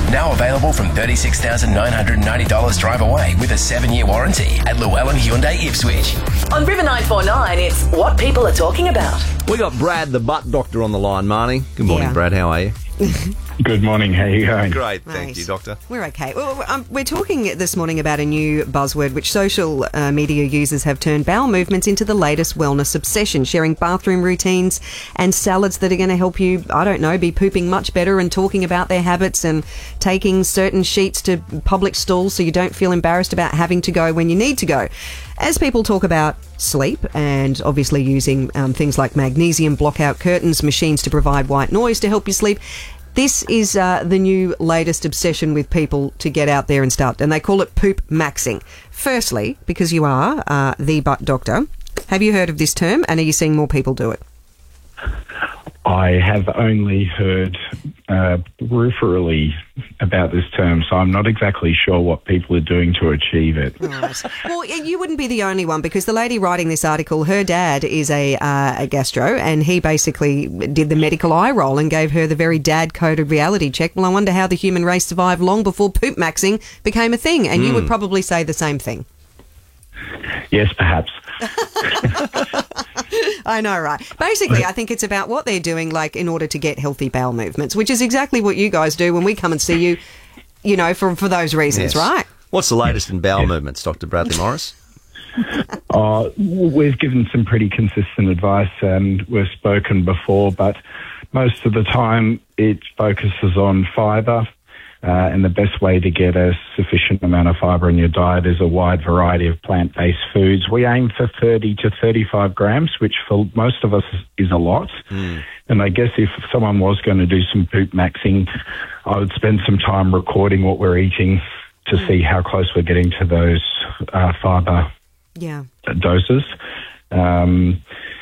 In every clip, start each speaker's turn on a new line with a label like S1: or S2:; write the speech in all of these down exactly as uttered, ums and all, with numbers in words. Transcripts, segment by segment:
S1: Now available from thirty-six thousand nine hundred ninety dollars drive away with a seven-year warranty at Llewellyn Hyundai Ipswich.
S2: On River nine four nine, it's what people are talking about.
S3: We got Brad, the butt doctor, on the line, Marnie. Good morning,
S4: Yeah.
S3: Brad. How are you?
S5: Good morning. How are you going?
S3: Great,
S4: Right.
S3: thank you, Doctor.
S4: We're okay. Well, um, we're talking this morning about a new buzzword which social uh, media users have turned bowel movements into the latest wellness obsession, sharing bathroom routines and salads that are going to help you, I don't know, be pooping much better, and talking about their habits and taking certain sheets to public stalls so you don't feel embarrassed about having to go when you need to go. As people talk about sleep and obviously using um, things like magnesium blockout curtains, machines to provide white noise to help you sleep, this is uh, the new latest obsession with people to get out there and start, and they call it poop maxing. Firstly, because you are uh, the butt doctor, have you heard of this term, and are you seeing more people do it?
S5: I have only heard uh, peripherally about this term, so I'm not exactly sure what people are doing to achieve it.
S4: Right. Well, you wouldn't be the only one, because the lady writing this article, her dad is a, uh, a gastro, and he basically did the medical eye roll and gave her the very dad-coded reality check. Well, I wonder how the human race survived long before poop maxing became a thing, and mm. you would probably say the same thing.
S5: Yes, perhaps.
S4: I know, right? Basically, I think it's about what they're doing, like, in order to get healthy bowel movements, which is exactly what you guys do when we come and see you, you know, for, for those reasons,
S3: Yes.
S4: right?
S3: What's the latest in bowel
S5: Yes.
S3: movements, Doctor Bradley Morris?
S5: Uh, we've given some pretty consistent advice, and we've spoken before, but most of the time it focuses on fibre. Uh, and the best way to get a sufficient amount of fibre in your diet is a wide variety of plant-based foods. We aim for thirty to thirty-five grams, which for most of us is a lot. Mm. And I guess if someone was going to do some poop maxing, I would spend some time recording what we're eating to mm. see how close we're getting to those uh, fibre
S4: yeah.
S5: doses. Um,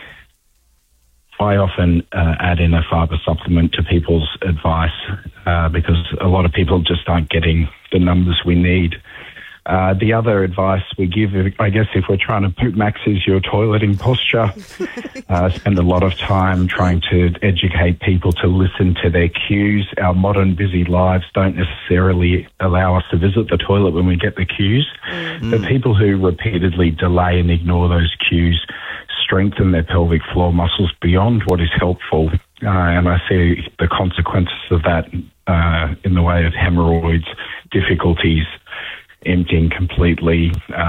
S5: I often uh, add in a fibre supplement to people's advice uh, because a lot of people just aren't getting the numbers we need. Uh, the other advice we give, I guess, if we're trying to poop max, is your toileting posture. uh, spend a lot of time trying to educate people to listen to their cues. Our modern busy lives don't necessarily allow us to visit the toilet when we get the cues. Mm. But people who repeatedly delay and ignore those cues strengthen their pelvic floor muscles beyond what is helpful. Uh, and I see the consequences of that uh, in the way of hemorrhoids, difficulties emptying completely, uh,